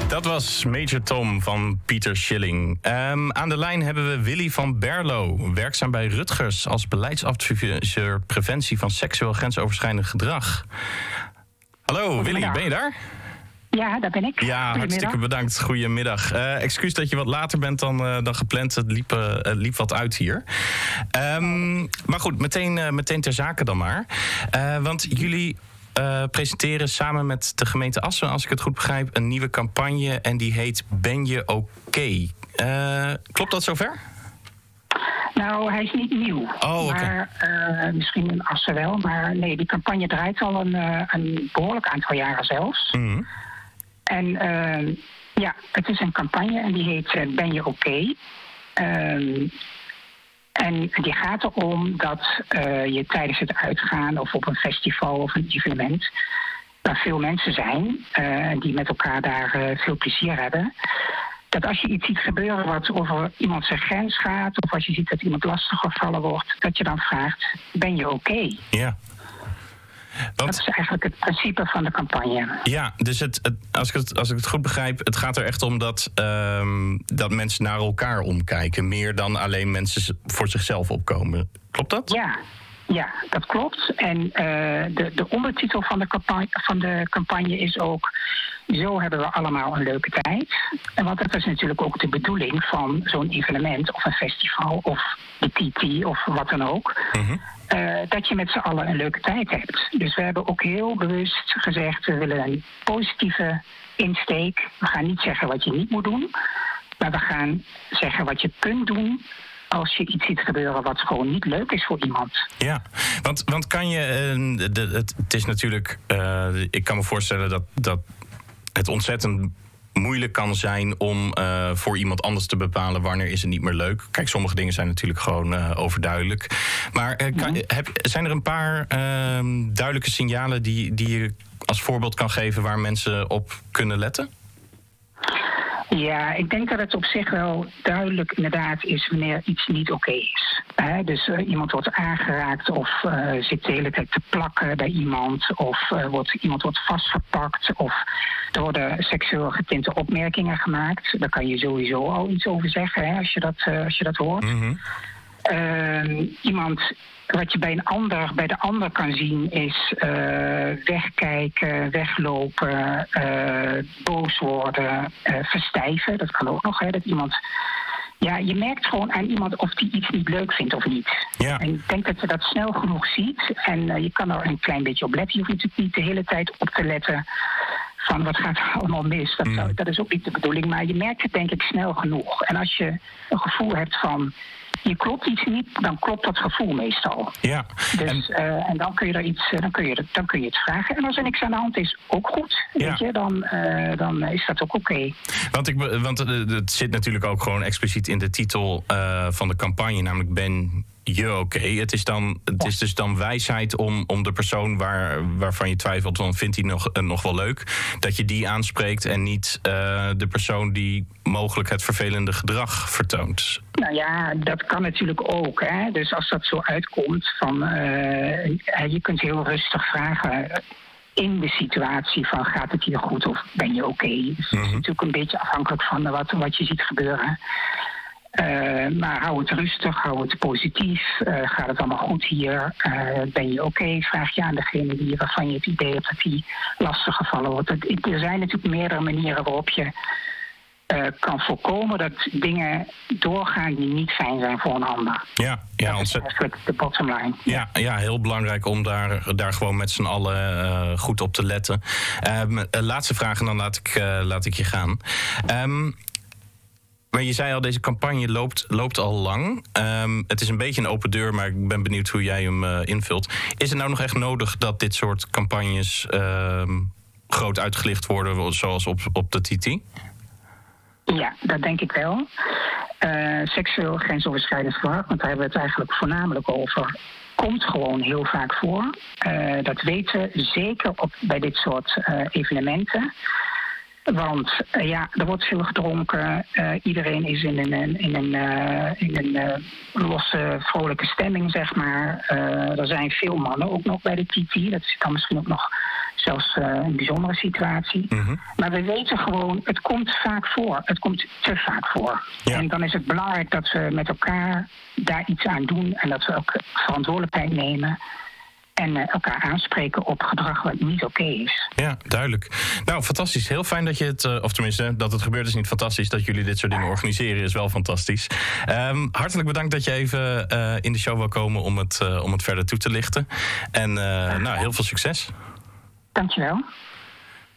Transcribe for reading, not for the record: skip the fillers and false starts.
Dat was Major Tom van Pieter Schilling. Aan de lijn hebben we Willy van Berlo, werkzaam bij Rutgers als beleidsadviseur preventie van seksueel grensoverschrijdend gedrag. Hallo Willy, ben je daar? Ja, daar ben ik. Ja, hartstikke bedankt. Goedemiddag. Excuus dat je wat later bent dan gepland. Het liep wat uit hier. Maar goed, meteen ter zake dan maar. Want jullie presenteren samen met de gemeente Assen, als ik het goed begrijp, een nieuwe campagne en die heet Ben je oké? Klopt dat zover? Nou, hij is niet nieuw. Oh, okay. Maar misschien in Assen wel. Maar nee, die campagne draait al een behoorlijk aantal jaren zelfs. Mm-hmm. En ja, het is een campagne en die heet Ben je oké? En die gaat erom dat je tijdens het uitgaan of op een festival of een evenement, waar veel mensen zijn die met elkaar daar veel plezier hebben, dat als je iets ziet gebeuren wat over iemand zijn grens gaat, of als je ziet dat iemand lastiggevallen wordt, dat je dan vraagt, ben je oké? Ja. Want, dat is eigenlijk het principe van de campagne. Ja, dus als ik het goed begrijp, het gaat er echt om dat mensen naar elkaar omkijken, meer dan alleen mensen voor zichzelf opkomen. Klopt dat? Ja, dat klopt. En de ondertitel van de campagne is ook, zo hebben we allemaal een leuke tijd. En want dat is natuurlijk ook de bedoeling van zo'n evenement of een festival of de TT of wat dan ook. Mm-hmm. Dat je met z'n allen een leuke tijd hebt. Dus we hebben ook heel bewust gezegd, we willen een positieve insteek. We gaan niet zeggen wat je niet moet doen, maar we gaan zeggen wat je kunt doen als je iets ziet gebeuren wat gewoon niet leuk is voor iemand. Ja, want kan je... het is natuurlijk... ik kan me voorstellen dat het ontzettend moeilijk kan zijn om voor iemand anders te bepalen wanneer is het niet meer leuk. Kijk, sommige dingen zijn natuurlijk gewoon overduidelijk. Maar zijn er een paar duidelijke signalen die je als voorbeeld kan geven waar mensen op kunnen letten? Ja, ik denk dat het op zich wel duidelijk inderdaad is wanneer iets niet oké is. Dus iemand wordt aangeraakt of zit de hele tijd te plakken bij iemand, of iemand wordt vastgepakt, of er worden seksueel getinte opmerkingen gemaakt. Daar kan je sowieso al iets over zeggen, als je dat hoort. Mm-hmm. Wat je bij de ander kan zien is wegkijken, weglopen, boos worden, verstijven. Dat kan ook nog, dat iemand... Ja, je merkt gewoon aan iemand of die iets niet leuk vindt of niet. Ja. En ik denk dat je dat snel genoeg ziet. En je kan er een klein beetje op letten. Je hoeft natuurlijk niet de hele tijd op te letten van wat gaat er allemaal mis. Dat is ook niet de bedoeling. Maar je merkt het denk ik snel genoeg. En als je een gevoel hebt van je klopt iets niet, dan klopt dat gevoel meestal. Ja. Dus, en dan kun je er iets, dan kun je het vragen. En als er niks aan de hand is, ook goed. Ja. Weet je, dan is dat ook oké. Want het zit natuurlijk ook gewoon expliciet in de titel van de campagne, namelijk Ben je oké? Het is dus dan wijsheid om de persoon waarvan je twijfelt, van vindt hij nog wel leuk, dat je die aanspreekt en niet de persoon die mogelijk het vervelende gedrag vertoont. Nou ja, dat kan natuurlijk ook. Hè? Dus als dat zo uitkomt, je kunt heel rustig vragen in de situatie van gaat het hier goed of ben je oké? Dus het is natuurlijk een beetje afhankelijk van wat je ziet gebeuren. Maar hou het rustig, hou het positief. Gaat het allemaal goed hier? Ben je oké? Vraag je aan degene waarvan je het idee hebt dat die lastig gevallen wordt. Er zijn natuurlijk meerdere manieren waarop je kan voorkomen dat dingen doorgaan die niet fijn zijn voor een ander. Ja, dat is eigenlijk de bottom line. Ja, heel belangrijk om daar gewoon met z'n allen goed op te letten. Laatste vraag en dan laat ik je gaan. Maar je zei al, deze campagne loopt al lang. Het is een beetje een open deur, maar ik ben benieuwd hoe jij hem invult. Is het nou nog echt nodig dat dit soort campagnes groot uitgelicht worden, zoals op de TT? Ja, dat denk ik wel. Seksueel grensoverschrijdend gedrag, want daar hebben we het eigenlijk voornamelijk over, komt gewoon heel vaak voor. Dat weten we zeker bij dit soort evenementen. Want er wordt veel gedronken, iedereen is in een losse, vrolijke stemming, zeg maar. Er zijn veel mannen ook nog bij de TT, dat zit dan misschien ook nog zelfs een bijzondere situatie. Mm-hmm. Maar we weten gewoon, het komt vaak voor. Het komt te vaak voor. Ja. En dan is het belangrijk dat we met elkaar daar iets aan doen en dat we ook verantwoordelijkheid nemen en elkaar aanspreken op gedrag wat niet oké is. Ja, duidelijk. Nou, fantastisch. Heel fijn dat je het, of tenminste, dat het gebeurt is niet fantastisch. Dat jullie dit soort dingen organiseren is wel fantastisch. Hartelijk bedankt dat je even in de show wil komen om het verder toe te lichten. En heel veel succes. Dankjewel.